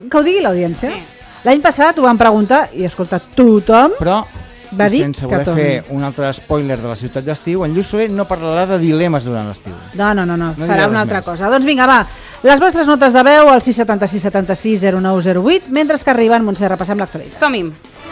Que ho digui l'audiència. L'any passat ho van preguntar i, escolta, tothom va dir sense voler fer un altre spoiler de la ciutat d'estiu, en Lluís Soler no parlarà de dilemes durant l'estiu. No, farà una altra cosa. Doncs vinga, va, les vostres notes de veu al 676 76 0908, mentre que arriben, Montse, repassem l'actualitat. Som-hi.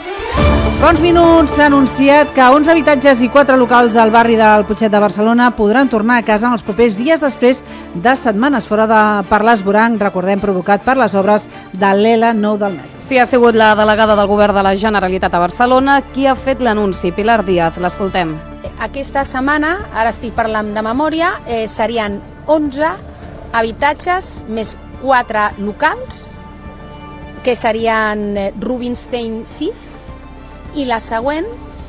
Fa uns minuts s'ha anunciat que 11 habitatges i 4 locals del barri del Putxet de Barcelona podran tornar a casa en els propers dies després de setmanes fora per l'esvoranc, recordem, provocat per les obres de l'L9 del metro. Sí, ha sigut la delegada del Govern de la Generalitat a Barcelona qui ha fet l'anunci. Pilar Díaz, l'escoltem. Aquesta setmana, ara estic parlant de memòria, serien 11 habitatges més 4 locals, que serien Rubinstein 6, i la següent,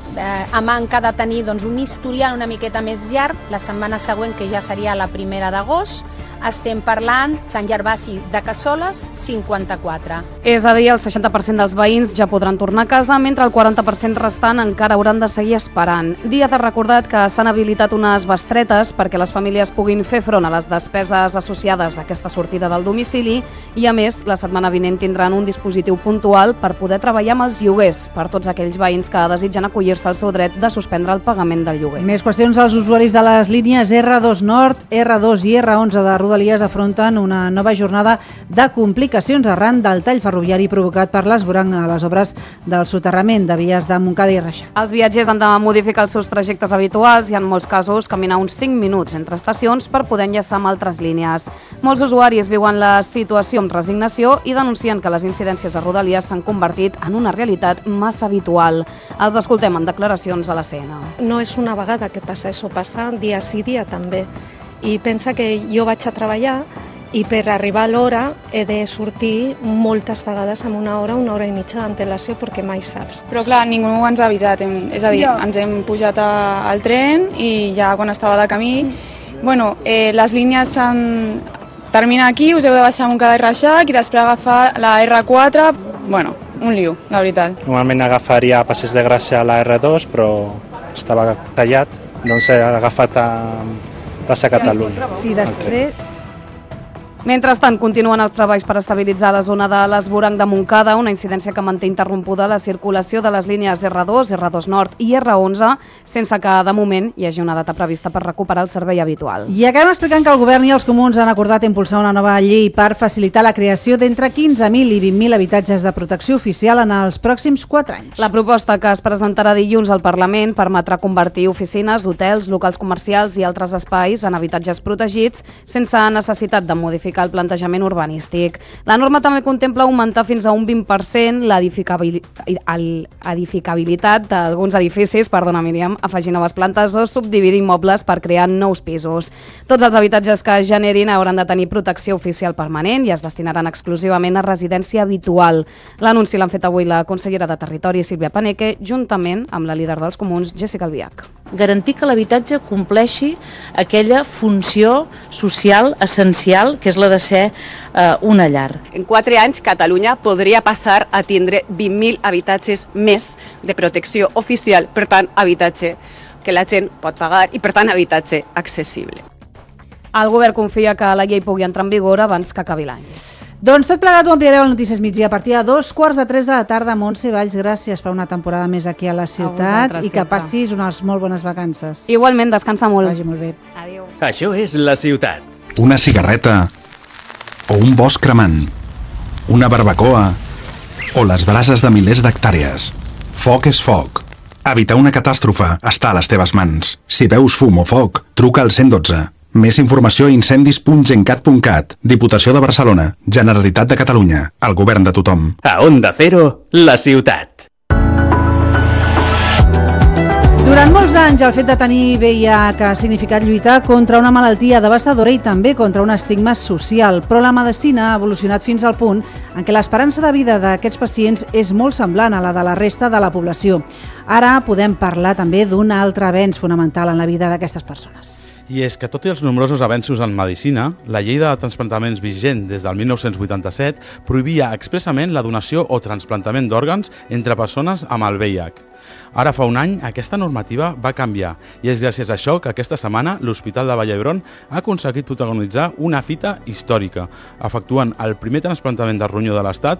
a manca de tenir un historial una miqueta més llarg, la setmana següent, que ja seria la 1 d'agost, estem parlant Sant Gervasi de Cassoles, 54. És a dir, el 60% dels veïns ja podran tornar a casa, mentre el 40% restant encara hauran de seguir esperant. Díaz ha recordat que s'han habilitat unes bestretes perquè les famílies puguin fer front a les despeses associades a aquesta sortida del domicili i, a més, la setmana vinent tindran un dispositiu puntual per poder treballar amb els lloguers per tots aquells veïns que desitgen acollir-se al seu dret de suspendre el pagament del lloguer. Més qüestions als usuaris de les línies R2 Nord, R2 i R11 de Rodalies afronten una nova jornada de complicacions arran del tall ferroviari provocat per l'esvoranc a les obres del soterrament de vies de Montcada i Reixac. Els viatgers han de modificar els seus trajectes habituals i, en molts casos, caminar uns 5 minuts entre estacions per poder enllaçar amb altres línies. Molts usuaris viuen la situació amb resignació i denuncien que les incidències a Rodalies s'han convertit en una realitat massa habitual. Els escoltem en declaracions a la CN. No és una vegada que passa això, passa dia sí dia també. I pensa que jo vaig a treballar i per arribar a l'hora he de sortir moltes vegades amb una hora i mitja d'antelació perquè mai saps. Però clar, ningú ens ha avisat, és a dir, ens hem pujat al tren i ja quan estava de camí, les línies terminen aquí, us heu de baixar a Montcada i Reixac i després agafar la R4, un lío, la veritat. Normalment agafaria a Passeig de Gràcia a la R2, però estava tallat, doncs he agafat a Plaça Catalunya. Sí, després... Mentrestant, continuen els treballs per estabilitzar la zona de l'esvoranc de Montcada, una incidència que manté interrompuda la circulació de les línies R2, R2 Nord i R11, sense que, de moment, hi hagi una data prevista per recuperar el servei habitual. I acabem explicant que el Govern i els comuns han acordat impulsar una nova llei per facilitar la creació d'entre 15.000 i 20.000 habitatges de protecció oficial en els pròxims 4 anys. La proposta, que es presentarà dilluns al Parlament, permetrà convertir oficines, hotels, locals comercials i altres espais en habitatges protegits sense necessitat de modificar el plantejament urbanístic. La norma també contempla augmentar fins a un 20% l'edificabilitat d'alguns edificis, afegir noves plantes o subdividir immobles per crear nous pisos. Tots els habitatges que es generin hauran de tenir protecció oficial permanent i es destinaran exclusivament a residència habitual. L'anunci l'han fet avui la consellera de Territori, Sílvia Paneque, juntament amb la líder dels comuns, Jéssica Albiach. Garantir que l'habitatge compleixi aquella funció social essencial que és la de ser una llar. En 4 anys, Catalunya podria passar a tindre 20.000 habitatges més de protecció oficial, per tant, habitatge que la gent pot pagar i, per tant, habitatge accessible. El govern confia que la llei pugui entrar en vigor abans que acabi l'any. Doncs tot plegat ho ampliareu al Notícies Migdia a partir de 2:45 de la tarda. Montse Valls, gràcies per una temporada més aquí a la ciutat i que passis unes molt bones vacances. Igualment, descansa molt. Vagi molt bé. Adéu. Això és la ciutat. Una cigarreta o un bosc cremant, una barbacoa o les brases de milers d'hectàrees. Foc és foc. Evitar una catàstrofe està a les teves mans. Si veus fum o foc, truca al 112. Més informació a incendis.gencat.cat. Diputació de Barcelona, Generalitat de Catalunya, el govern de tothom. A Onda Cero, la ciutat. Durant molts anys el fet de tenir VIH ha significat lluitar contra una malaltia devastadora i també contra un estigma social, però la medicina ha evolucionat fins al punt en què l'esperança de vida d'aquests pacients és molt semblant a la de la resta de la població. Ara podem parlar també d'un altre avenç fonamental en la vida d'aquestes persones. I és que, tot i els nombrosos avenços en medicina, la llei de transplantaments vigent des del 1987 prohibia expressament la donació o trasplantament d'òrgans entre persones amb el VIH. Ara fa un any aquesta normativa va canviar i és gràcies a això que aquesta setmana l'Hospital de Vall d'Hebron ha aconseguit protagonitzar una fita històrica, efectuant el primer trasplantament de ronyó de l'Estat